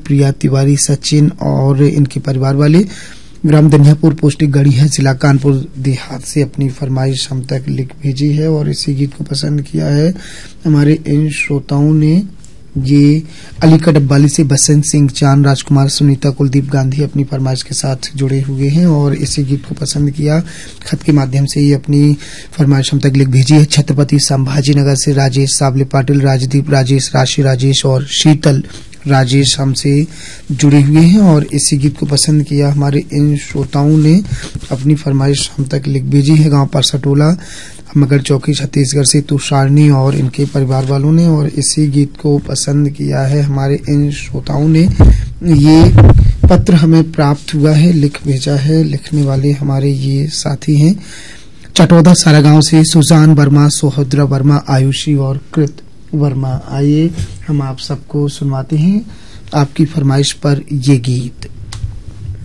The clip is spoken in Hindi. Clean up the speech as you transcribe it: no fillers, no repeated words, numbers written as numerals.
प्रिया तिवारी, सचिन और इनके परिवार वाले ग्राम दनियापुर पोस्टिक गढ़िया जिला कानपुर देहात से अपनी फरमाइश हम तक लिख भेजी है और इसी गीत को पसंद किया है हमारे इन श्रोताओं ने। ये अलीगढ़ अब्बाली से बसंत सिंह, चांद, राजकुमार, सुनीता, कुलदीप गांधी अपनी फरमाइश के साथ जुड़े हुए हैं और इसी गीत को पसंद किया। खत के माध्यम से ये अपनी फरमाइश हम तक लिख भेजी है छत्रपति संभाजी नगर से राजेश सावले पाटिल, राजदीप राजेश, राशि राजेश और शीतल राजेश हमसे जुड़े हुए हैं और इसी गीत को पसंद किया हमारे इन श्रोताओं ने अपनी फरमाइश हम तक लिख भेजी है गांव परसटोला, मगर चौकी, छत्तीसगढ़ से तुषारनी और इनके परिवार वालों ने और इसी गीत को पसंद किया है हमारे इन श्रोताओं ने। ये पत्र हमें प्राप्त हुआ है, लिख भेजा है, लिखने वाले हमारे ये साथी हैं चटौदा सारागांव से सुजान वर्मा, सोहद्रा वर्मा, आयुषी और कृत वर्मा। आइए हम आप सबको सुनवाते हैं आपकी फरमाइश पर ये गीत।